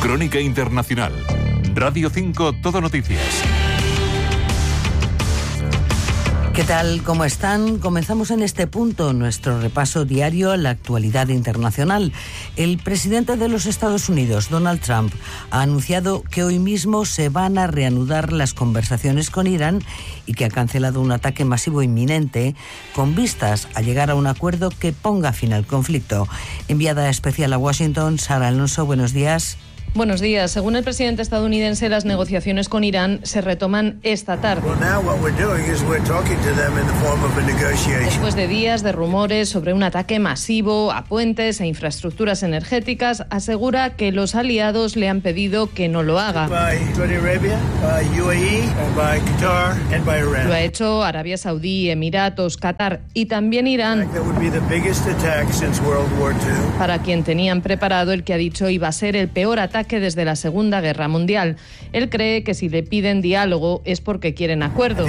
Crónica Internacional. Radio 5 Todo Noticias. ¿Qué tal? ¿Cómo están? Comenzamos en este punto nuestro repaso diario a la actualidad internacional. El presidente de los Estados Unidos, Donald Trump, ha anunciado que hoy mismo se van a reanudar las conversaciones con Irán y que ha cancelado un ataque masivo inminente con vistas a llegar a un acuerdo que ponga fin al conflicto. Enviada especial a Washington, Sara Alonso, buenos días. Buenos días. Según el presidente estadounidense, las negociaciones con Irán se retoman esta tarde. Después de días de rumores sobre un ataque masivo a puentes e infraestructuras energéticas, asegura que los aliados le han pedido que no lo haga. Lo ha hecho Arabia Saudí, Emiratos, Qatar y también Irán, para quien tenían preparado el que ha dicho iba a ser el peor ataque desde la Segunda Guerra Mundial. Él cree que si le piden diálogo es porque quieren acuerdo,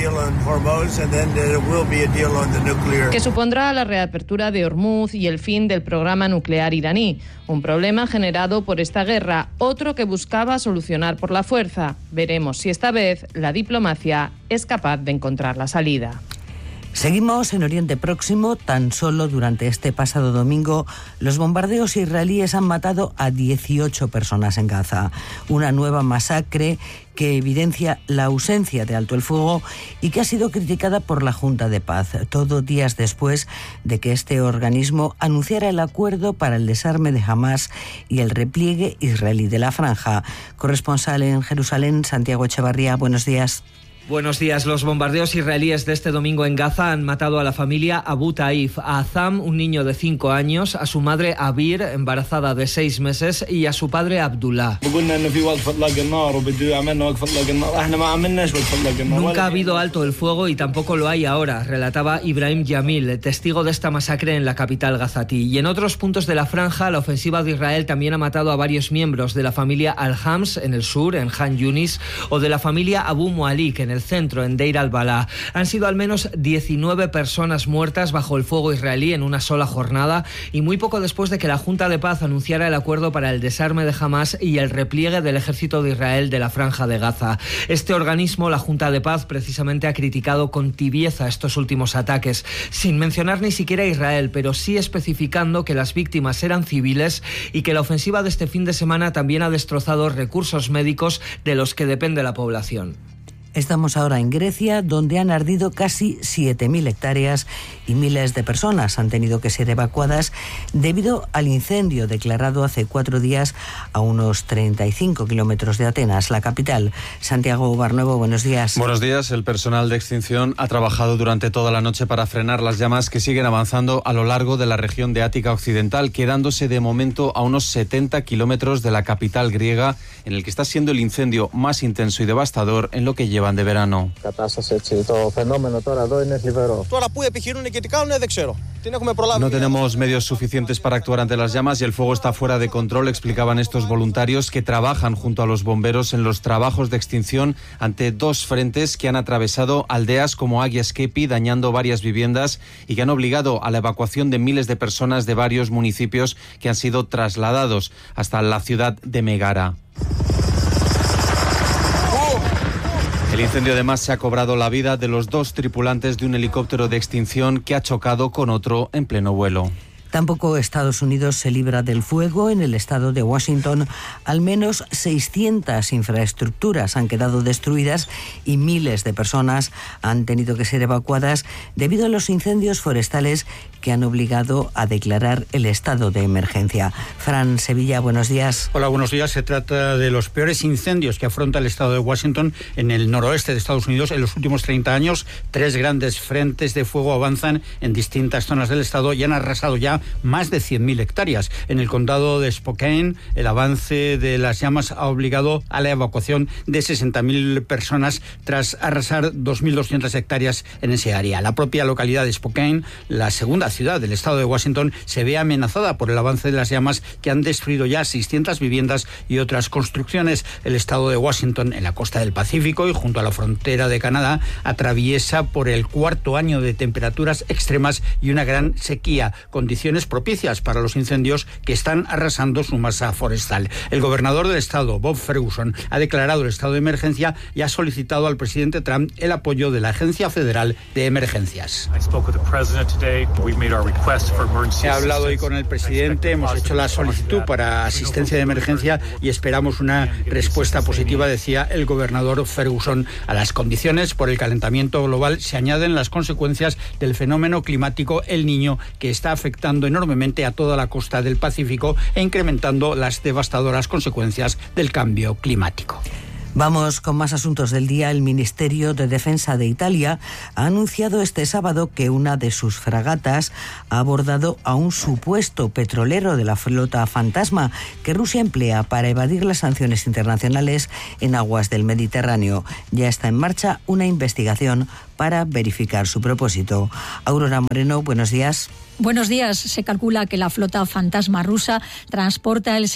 que supondrá la reapertura de Hormuz y el fin del programa nuclear iraní, un problema generado por esta guerra, otro que buscaba solucionar por la fuerza. Veremos si esta vez la diplomacia es capaz de encontrar la salida. Seguimos en Oriente Próximo. Tan solo durante este pasado domingo, los bombardeos israelíes han matado a 18 personas en Gaza. Una nueva masacre que evidencia la ausencia de alto el fuego y que ha sido criticada por la Junta de Paz, todo días después de que este organismo anunciara el acuerdo para el desarme de Hamás y el repliegue israelí de la franja. Corresponsal en Jerusalén, Santiago Echevarría, buenos días. Buenos días. Los bombardeos israelíes de este domingo en Gaza han matado a la familia Abu Taif, a Azam, un niño de 5 años, a su madre Abir, embarazada de 6 meses, y a su padre Abdullah. Nunca ha habido alto el fuego y tampoco lo hay ahora, relataba Ibrahim Yamil, testigo de esta masacre en la capital gazatí. Y en otros puntos de la franja, la ofensiva de Israel también ha matado a varios miembros de la familia Al-Hams en el sur, en Han Yunis, o de la familia Abu Mualik en el centro, en Deir al-Balá. Han sido al menos 19 personas muertas bajo el fuego israelí en una sola jornada, y muy poco después de que la Junta de Paz anunciara el acuerdo para el desarme de Hamás y el repliegue del ejército de Israel de la franja de Gaza. Este organismo, la Junta de Paz, precisamente ha criticado con tibieza estos últimos ataques, sin mencionar ni siquiera a Israel, pero sí especificando que las víctimas eran civiles y que la ofensiva de este fin de semana también ha destrozado recursos médicos de los que depende la población. Estamos ahora en Grecia, donde han ardido casi 7.000 hectáreas y miles de personas han tenido que ser evacuadas debido al incendio declarado hace 4 días a unos 35 kilómetros de Atenas, la capital. Santiago Barnuevo, buenos días. Buenos días. El personal de extinción ha trabajado durante toda la noche para frenar las llamas que siguen avanzando a lo largo de la región de Ática Occidental, quedándose de momento a unos 70 kilómetros de la capital griega, en el que está siendo el incendio más intenso y devastador en lo que llevan de verano. No tenemos medios suficientes para actuar ante las llamas y el fuego está fuera de control, explicaban estos voluntarios que trabajan junto a los bomberos en los trabajos de extinción ante 2 frentes que han atravesado aldeas como Agia Skepi, dañando varias viviendas, y que han obligado a la evacuación de miles de personas de varios municipios que han sido trasladados hasta la ciudad de Megara. El incendio además se ha cobrado la vida de los 2 tripulantes de un helicóptero de extinción que ha chocado con otro en pleno vuelo. Tampoco Estados Unidos se libra del fuego. En el estado de Washington, al menos 600 infraestructuras han quedado destruidas y miles de personas han tenido que ser evacuadas debido a los incendios forestales que han obligado a declarar el estado de emergencia. Fran Sevilla, buenos días. Hola, buenos días. Se trata de los peores incendios que afronta el estado de Washington en el noroeste de Estados Unidos en los últimos 30 años. 3 grandes frentes de fuego avanzan en distintas zonas del estado y han arrasado ya más de 100.000 hectáreas. En el condado de Spokane, el avance de las llamas ha obligado a la evacuación de 60.000 personas tras arrasar 2.200 hectáreas en ese área. La propia localidad de Spokane, la segunda ciudad del estado de Washington, se ve amenazada por el avance de las llamas que han destruido ya 600 viviendas y otras construcciones. El estado de Washington, en la costa del Pacífico y junto a la frontera de Canadá, atraviesa por el 4º año de temperaturas extremas y una gran sequía, condiciones condiciones propicias para los incendios que están arrasando su masa forestal. El gobernador del estado, Bob Ferguson, ha declarado el estado de emergencia y ha solicitado al presidente Trump el apoyo de la Agencia Federal de Emergencias. He hablado hoy con el presidente, hemos hecho la solicitud para asistencia de emergencia y esperamos una respuesta positiva, decía el gobernador Ferguson. A las condiciones por el calentamiento global se añaden las consecuencias del fenómeno climático El Niño, que está afectando enormemente a toda la costa del Pacífico e incrementando las devastadoras consecuencias del cambio climático. Vamos con más asuntos del día. El Ministerio de Defensa de Italia ha anunciado este sábado que una de sus fragatas ha abordado a un supuesto petrolero de la flota fantasma que Rusia emplea para evadir las sanciones internacionales en aguas del Mediterráneo. Ya está en marcha una investigación para verificar su propósito. Aurora Moreno, buenos días. Buenos días. Se calcula que la flota fantasma rusa transporta el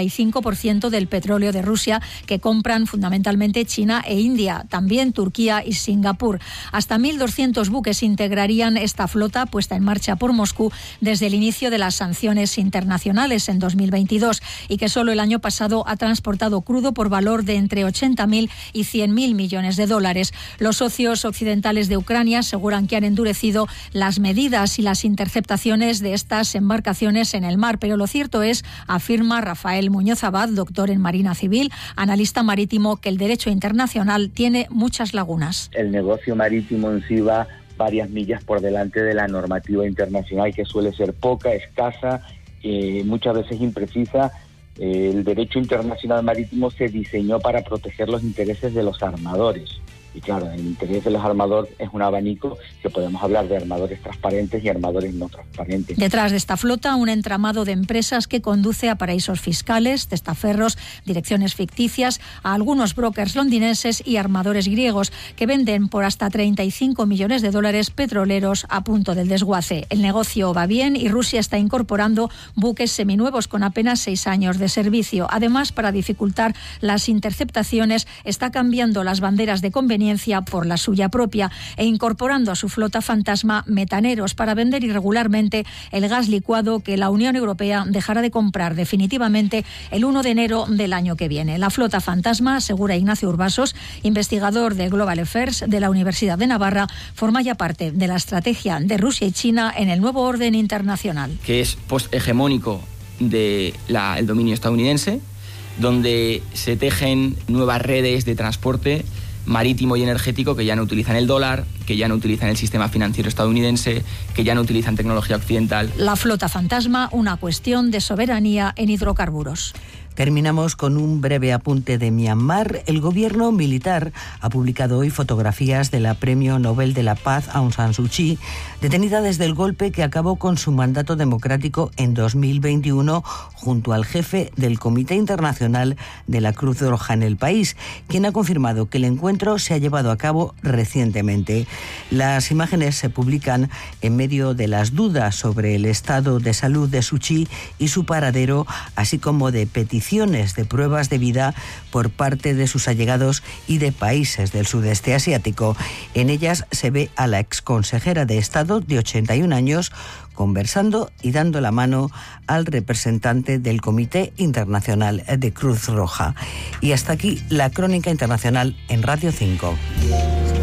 75% del petróleo de Rusia que compran fundamentalmente China e India, también Turquía y Singapur. Hasta 1.200 buques integrarían esta flota puesta en marcha por Moscú desde el inicio de las sanciones internacionales en 2022 y que solo el año pasado ha transportado crudo por valor de entre 80.000 y 100.000 millones de dólares. Los socios occidentales de Ucrania aseguran que han endurecido las medidas y las interceptaciones de estas embarcaciones en el mar, pero lo cierto es, afirma Rafael Muñoz Abad, doctor en Marina Civil, analista marítimo, que el derecho internacional tiene muchas lagunas. El negocio marítimo en sí va varias millas por delante de la normativa internacional, que suele ser poca, escasa, muchas veces imprecisa. El derecho internacional marítimo se diseñó para proteger los intereses de los armadores. Y claro, el interés de los armadores es un abanico que podemos hablar de armadores transparentes y armadores no transparentes. Detrás de esta flota, un entramado de empresas que conduce a paraísos fiscales, testaferros, direcciones ficticias, a algunos brokers londinenses y armadores griegos que venden por hasta 35 millones de dólares petroleros a punto del desguace. El negocio va bien y Rusia está incorporando buques seminuevos con apenas 6 años de servicio. Además, para dificultar las interceptaciones, está cambiando las banderas de conveniencia por la suya propia e incorporando a su flota fantasma metaneros para vender irregularmente el gas licuado que la Unión Europea dejará de comprar definitivamente el 1 de enero del año que viene. La flota fantasma, asegura Ignacio Urbasos, investigador de Global Affairs de la Universidad de Navarra, forma ya parte de la estrategia de Rusia y China en el nuevo orden internacional. Que es posthegemónico del dominio estadounidense, donde se tejen nuevas redes de transporte marítimo y energético que ya no utilizan el dólar, que ya no utilizan el sistema financiero estadounidense, que ya no utilizan tecnología occidental. La flota fantasma, una cuestión de soberanía en hidrocarburos. Terminamos con un breve apunte de Myanmar. El gobierno militar ha publicado hoy fotografías de la Premio Nobel de la Paz Aung San Suu Kyi, detenida desde el golpe que acabó con su mandato democrático en 2021, junto al jefe del Comité Internacional de la Cruz Roja en el país, quien ha confirmado que el encuentro se ha llevado a cabo recientemente. Las imágenes se publican en medio de las dudas sobre el estado de salud de Suu Kyi y su paradero, así como de peticiones de pruebas de vida por parte de sus allegados y de países del sudeste asiático. En ellas se ve a la exconsejera de Estado de 81 años conversando y dando la mano al representante del Comité Internacional de Cruz Roja. Y hasta aquí la crónica internacional en Radio 5.